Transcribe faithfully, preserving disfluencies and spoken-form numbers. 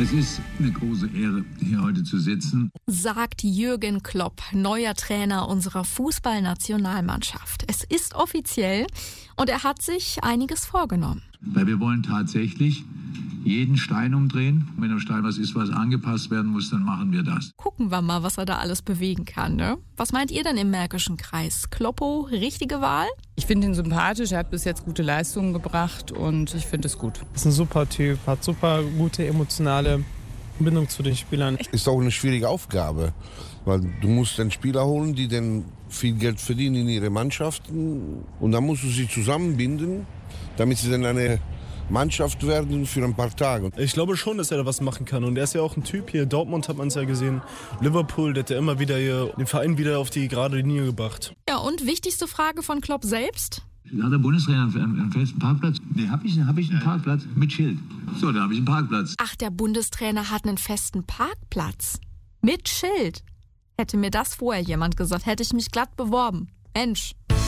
Es ist eine große Ehre, hier heute zu sitzen, sagt Jürgen Klopp, neuer Trainer unserer Fußballnationalmannschaft. Es ist offiziell und er hat sich einiges vorgenommen. Weil wir wollen tatsächlich jeden Stein umdrehen. Wenn am Stein was ist, was angepasst werden muss, dann machen wir das. Gucken wir mal, was er da alles bewegen kann, ne? Was meint ihr denn im Märkischen Kreis? Kloppo, richtige Wahl? Ich finde ihn sympathisch, er hat bis jetzt gute Leistungen gebracht und ich finde es gut. Ist ein super Typ, hat super gute emotionale Bindung zu den Spielern. Ist auch eine schwierige Aufgabe, weil du musst dann Spieler holen, die dann viel Geld verdienen in ihre Mannschaften und dann musst du sie zusammenbinden, damit sie dann eine Mannschaft werden für ein paar Tage. Ich glaube schon, dass er da was machen kann. Und er ist ja auch ein Typ hier. Dortmund hat man es ja gesehen. Liverpool, der hat ja immer wieder hier den Verein wieder auf die gerade Linie gebracht. Ja, und wichtigste Frage von Klopp selbst? Hat der Bundestrainer einen festen Parkplatz? Nee, habe ich, hab ich einen Parkplatz mit Schild. So, da habe ich einen Parkplatz. Ach, der Bundestrainer hat einen festen Parkplatz. Mit Schild. Hätte mir das vorher jemand gesagt, hätte ich mich glatt beworben. Mensch.